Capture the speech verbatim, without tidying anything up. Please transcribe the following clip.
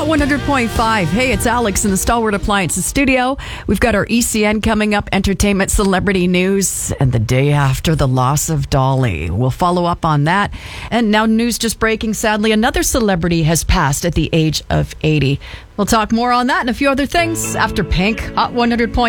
one hundred point five. Hey, it's Alex in the Stalwart Appliances studio. We've got our E C N coming up, entertainment, celebrity news, and the day after the loss of Dolly. We'll follow up on that. And now news just breaking, sadly, another celebrity has passed at the age of eighty. We'll talk more on that and a few other things after Pink, Hot one hundred point five.